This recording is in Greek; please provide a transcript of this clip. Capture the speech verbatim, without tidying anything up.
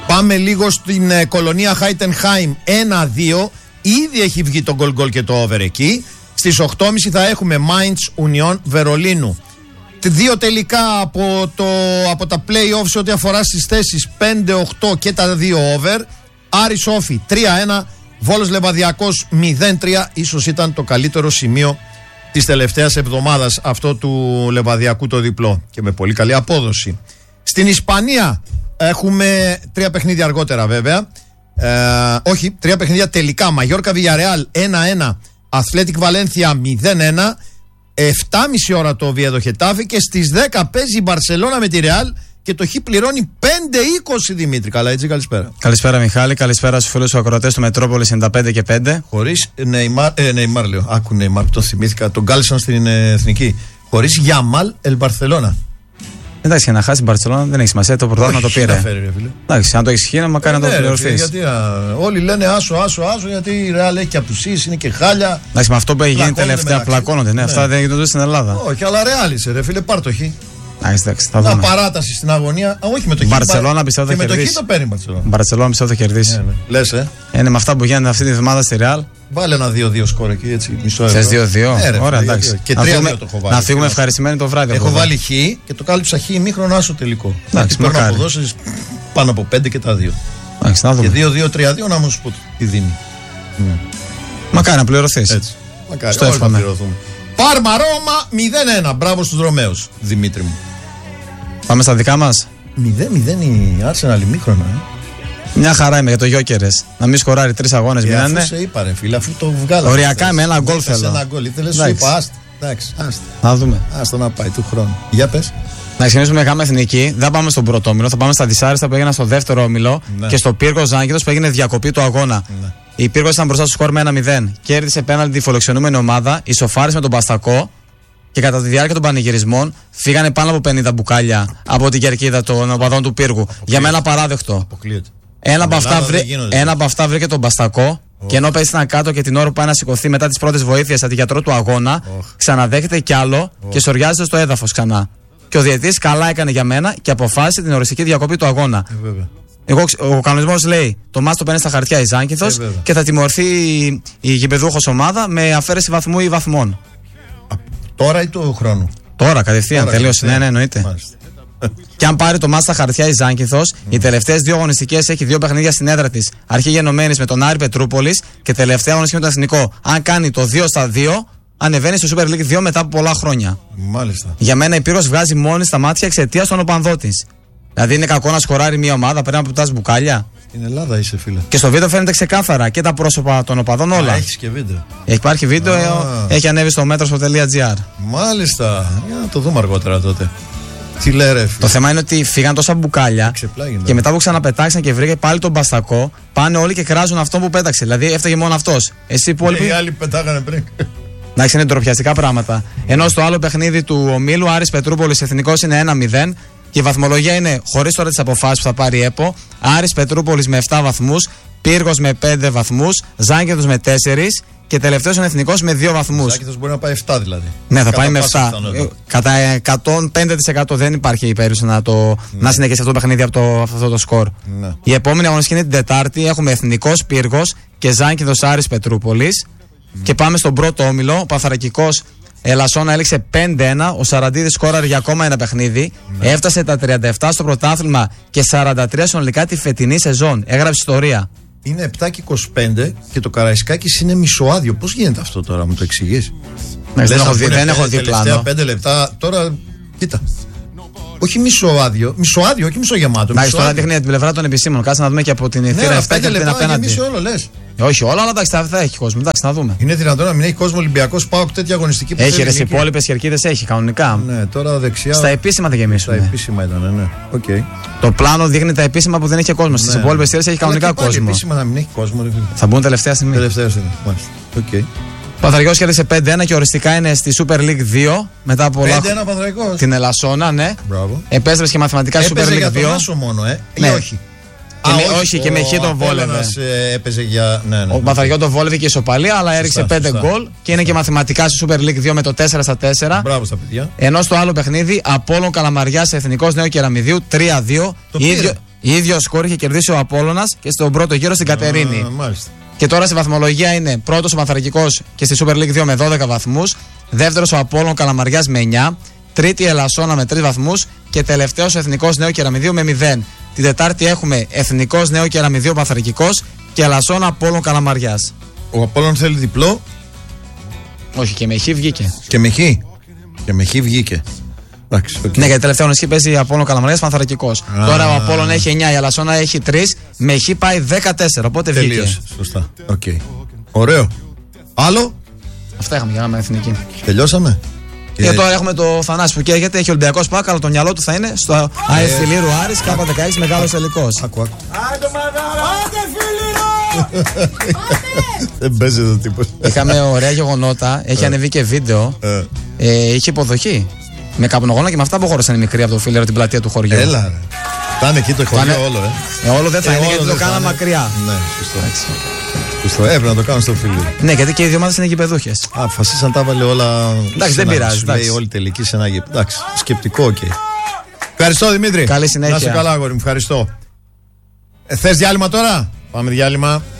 Πάμε λίγο στην ε, κολονία Χάιτενχάιμ ένα δύο. Ήδη έχει βγει το γκολ γκολ και το over εκεί. Στις οκτώ και μισή θα έχουμε Mainz Union Βερολίνου. Δύο τελικά από, το, από τα play-offs ό,τι αφορά στις θέσεις πέντε οκτώ και τα δύο over. Άρης Όφη τρία ένα, Βόλος Λεβαδιακός μηδέν τρία. Ίσως ήταν το καλύτερο σημείο της τελευταίας εβδομάδας αυτό του Λεβαδιακού το διπλό και με πολύ καλή απόδοση. Στην Ισπανία έχουμε τρία παιχνίδια αργότερα βέβαια. Ε, όχι, τρία παιχνίδια τελικά. Μαγιόρκα Βιλιαρεάλ ένα ένα, Αθλέτικ Βαλένθια μηδέν ένα. επτά και μισή ώρα το Οβιέδο Χετάφη και στις δέκα παίζει η Μπαρσελόνα με τη Ρεάλ και το Χ πληρώνει πέντε είκοσι. Δημήτρη, καλά έτσι, καλησπέρα. Καλησπέρα Μιχάλη, καλησπέρα στους φίλους ακροατές του Μετρόπολης ενενήντα πέντε και πέντε. Χωρίς Νεϊμάρ, ε, Νεϊμάρ λέω, άκου Νεϊμάρ που το θυμήθηκα, τον κάλεσαν στην ε, εθνική. Χωρίς Γιαμάλ Ελ Μπαρσελόνα. Εντάξει, για να χάσει την Μπαρσελόνα δεν έχει σημασία, το πρωτάθλημα το πήρε. Φέρει, εντάξει, αν το έχει χείνα, μακάρι να το πληρωθεί. Γιατί α, όλοι λένε άσο, άσο, άσο, γιατί η Ρεάλ έχει και απουσίες, είναι και χάλια. Εντάξει, με αυτό που έχει γίνει τελευταία πλακώνονται. Ναι, αυτά δεν γίνονται στην Ελλάδα. Όχι, αλλά Ρεάλ είσαι, ρε φίλε, πάρ' το Χ. Εντάξει, θα δούμε. Να παράταση στην αγωνία. Α, όχι με το Χ. Μπαρσελόνα πιστεύω θα κερδίσει. Με το Χ το παίρνει η Μπαρσελόνα. Μπαρσελόνα πιστεύω θα κερδίσει. Ναι, ναι. Λες, ε. Είναι με αυτά που γίνονται αυτή τη βδομάδα στη Ρεάλ. Βάλε ένα δύο δύο σκορ εκεί, έτσι. Μισό ευρώ. Θες δύο δύο. Ναι, ωραία, εντάξει. Και τρία δύο το έχω βάλει. Να φύγουμε ευχαριστημένοι το βράδυ. Έχω βάλει Χ και το κάλυψα Χ ημίχρονο άσο τελικό. Εντάξει, παίρνω αποδόσεις πάνω από πέντε και τα δύο. Εντάξει, να δούμε. Και δύο δύο τρία δύο να μου σου πω τι δίνει. Μακάρι να πληρωθεί. Έτσι. Μακάρι να πληρωθούμε. Πάρμα Ρώμα μηδέν ένα. Μπράβο στους Ρωμαίους, Δημήτρη μου. Πάμε στα δικά μας. μηδέν μηδέν η Arsenal ημίχρονο, ε. Μια χαρά είμαι για το Γιόκερες. Να μην σκοράρει τρεις αγώνες μείνανε. Αφού σε είπα, ρε φίλε, αφού το βγάλαμε. Οριακά με ένα γκολ θέλω. Ένα γκολ. Ήθελες σου είπα, άστα. Εντάξει, άστα. Να δούμε. Άστα να πάει του χρόνου. Για πες. Να ξεκινήσουμε με γάμα εθνική. Δεν πάμε στον πρώτο όμιλο. Θα πάμε στα δυσάρεστα που έγιναν στο δεύτερο όμιλο. Ναι. Και στο Πύργο Ζάγκηθος που έγινε διακοπή του αγώνα. Ναι. Η Πύργος ήταν μπροστά στο σκορ με ένα μηδέν. Κέρδισε πέναλτι τη φιλοξενούμενη ομάδα. Ισοφάρισε με τον Παστακό. Και κατά τη διάρκεια των πανηγυρισμών φύγανε πάνω από πενήντα μπουκάλια από την κερκίδα των οπαδών του Πύργου. Αποκλείεται. Για μένα απαράδεκτο. Αποκλείεται. Ένα από, αυτά βρή... Ένα από αυτά βρήκε τον Μπαστακό oh. και ενώ πέσει κάτω και την ώρα που πάει να σηκωθεί μετά τις πρώτες βοήθειες αντιγιατρό του αγώνα, oh. ξαναδέχεται κι άλλο oh. και σοριάζεται στο έδαφος ξανά. Και ο διαιτητής καλά έκανε για μένα και αποφάσισε την οριστική διακοπή του αγώνα. Ε, Εγώ, ο κανονισμός λέει το μάτς το παίρνει στα χαρτιά η Ζάγκηθος ε, και θα τιμωρηθεί η, η γηπεδούχος ομάδα με αφαίρεση βαθμού ή βαθμών. Α, τώρα ή του χρόνου? Τώρα, κατευθείαν, τελείωσε. Ναι, ναι, εννοείται. Μάλιστα. Και αν πάρει το μάτς στα χαρτιά η Ζάγκηθος, mm. οι τελευταίες δύο αγωνιστικές έχει δύο παιχνίδια στην έδρα της. Αρχή γενομένης με τον Άρη Πετρούπολης και τελευταία αγωνιστική με τον Εθνικό. Αν κάνει το δύο στα δύο, ανεβαίνει στο Super League δύο μετά από πολλά χρόνια. Μάλιστα. Για μένα η Πύρος βγάζει μόνη στα μάτια εξαιτίας των οπαδών της. Δηλαδή είναι κακό να σκοράρει μια ομάδα πριν από τα μπουκάλια. Στην Ελλάδα είσαι, φίλε. Και στο βίντεο φαίνεται ξεκάθαρα και τα πρόσωπα των οπαδών όλα. Έχει και βίντεο. Υπάρχει βίντεο, ah. έχει ανέβει στο metros.gr. Μάλιστα. Για να το δούμε αργότερα τότε. Τι λέει, ρε, το θέμα είναι ότι φύγαν τόσα μπουκάλια και μετά που ξαναπετάξαν και βρήκε πάλι τον Μπαστακό, πάνε όλοι και κράζουν αυτόν που πέταξε. Δηλαδή έφταγε μόνο αυτός. Εσύ που όλοι. Οι άλλοι πετάγανε πριν. Εντάξει, είναι ντροπιαστικά πράγματα. Ενώ στο άλλο παιχνίδι του ομίλου, Άρης Πετρούπολης Εθνικός είναι ένα μηδέν και η βαθμολογία είναι χωρίς τώρα τις αποφάσεις που θα πάρει η ΕΠΟ. Άρης Πετρούπολης με επτά βαθμούς, Πύργος με πέντε βαθμούς, Ζάγκηθος με τέσσερα και τελευταίος ο Εθνικός με δύο βαθμούς. Ο Ζάγκηθος μπορεί να πάει επτά δηλαδή. Ναι, θα πάει με επτά. Κατά εκατόν πέντε τοις εκατό δεν υπάρχει η περίπτωση να, το, ναι. να συνεχίσει αυτό το παιχνίδι από, το, από αυτό το σκορ. Ναι. Η επόμενη αγωνιστική είναι την Τετάρτη. Έχουμε Εθνικός Πύργος και Ζάγκηθος Άρης Πετρούπολης. Mm. Και πάμε στον πρώτο όμιλο. Ο Παθαρακικός Ελασσόνα έληξε πέντε ένα. Ο Σαραντίδης σκόραρε για ακόμα ένα παιχνίδι. Ναι. Έφτασε τα τριάντα επτά στο πρωτάθλημα και σαράντα τρία συνολικά τη φετινή σεζόν. Έγραψε ιστορία. Είναι επτά και είκοσι πέντε και το Καραϊσκάκης είναι μισοάδιο. Πώς γίνεται αυτό τώρα, μου το εξηγείς? Ναι, δεν έχω δει, δεν έχω δει πλάνο. πέντε λεπτά τώρα, κοίτα. Όχι μισοάδιο, μισοάδιο, όχι μισογεμάτο. Εντάξει, τώρα δείχνει την πλευρά των επισήμων. Κάτσε να δούμε και από την θύρα επτά και την απέναντι. Μισό όλο λες. Όχι, όλα, αλλά εντάξει, θα έχει κόσμο. Εντάξει, να δούμε. Είναι δυνατόν να μην έχει κόσμο Ολυμπιακός ΠΑΟΚ τέτοια αγωνιστική που έχει? Ρε, οι υπόλοιπες κερκίδες έχει κανονικά. Ναι, τώρα δεξιά. Στα επίσημα θα γεμίσουν. Στα επίσημα ήταν, ναι. Okay. Το πλάνο δείχνει τα επίσημα που δεν έχει κόσμο. Στις υπόλοιπες θύρες έχει κανονικά κόσμο. Επίσημα να μην έχει κόσμο. Θα μπουν τελευταία στιγμή. Τελευταία στιγμή. Μάλιστα. Okay. Ο Παθαρακικός κέρδισε πέντε ένα και οριστικά είναι στη Super League δύο μετά από πολλά πέντε ένα Παθαρακικός. Την Ελασσόνα, ναι. Μπράβο. Επέστρεψε και μαθηματικά στη Super League δύο. Για τον Άσο μόνο, ε. Ναι. Ή όχι? Και Α, με, όχι, όχι, και με χ τον βόλευε. Έπαιζε για. Ναι, ναι, ο Παθαρακικός τον βόλευε και ισοπαλία, αλλά έριξε πέντε γκολ και είναι και μαθηματικά στη Super League δύο με το τέσσερα στα τέσσερα. Μπράβο στα παιδιά. Ενώ στο άλλο παιχνίδι, Απόλλων Καλαμαριάς Εθνικός Νέου Κεραμιδίου τρία δύο. Το, ίδιο, ίδιο σκόρ είχε κερδίσει ο Απόλλωνας και στον πρώτο γύρο στην Κατερίνη. Uh, και τώρα στη βαθμολογία είναι πρώτος ο Παναθηναϊκός και στη Super League δύο με δώδεκα βαθμούς. Δεύτερος ο Απόλλων Καλαμαριάς με εννιά. Τρίτη η Ελασσόνα με τρεις βαθμούς. Και τελευταίος ο Εθνικός Νέο Κεραμιδίου με μηδέν. Την Τετάρτη έχουμε Εθνικός Νέο Κεραμιδίου Παναθηναϊκός και Ελασσόνα Απόλλων Καλαμαριάς. Ο Απόλλων θέλει διπλό. Όχι, και με χ βγήκε. Και με χ. Και με χ βγήκε. Εντάξει, okay. Ναι, γιατί τελευταίο νησί παίζει Απόλλων Καλαμαριάς Παναθηναϊκός. Ah. Τώρα ο Απόλλων έχει εννιά, η Ελασσόνα έχει τρία. Με χ πάει δεκατέσσερα. Οπότε βγήκε. Τελείωσε. Σωστά. Okay. Ωραίο. Άλλο. Αυτά είχαμε για να είμαι εθνική. Τελειώσαμε. Και τώρα έχουμε το Θανάση που καίγεται, έχει Ολυμπιακός ΠΑΟΚ, αλλά το μυαλό του θα είναι στο ΑΕΣ Φιλήρου Άρης Κάπα δεκαέξι μεγάλος τελικός. Άκου, άκου. Άντε Φιλήρου! Δεν παίζει το τύπος. Είχαμε ωραία γεγονότα, έχει ανεβεί και βίντεο, είχε υποδοχή. Με καπνογόνα και με αυτά αποχώρησαν οι μικροί από το Φιλέρο την πλατεία του χωριού. Έλα ρε. Θα είναι εκεί το χωριό όλο, ε. ε. Όλο δεν θα ε, είναι γιατί το κάναμε μακριά. Ναι, σωστό. Σωστό, έπρεπε να το κάνω στο Φιλέρο. Ναι, γιατί και οι δύο ομάδες είναι γηπεδούχες. Α, φασίσαν τα βάλε όλα. Εντάξει, δεν πειράζει. Λέει όλη τελική σε ένα γήπεδο. Εντάξει, σκεπτικό, οκ. Okay. Ευχαριστώ Δημήτρη. Καλή συνέχεια. Να είσαι καλά, αγόρι μου, ευχαριστώ. Ε, θες διάλειμμα τώρα? Πάμε διάλειμμα.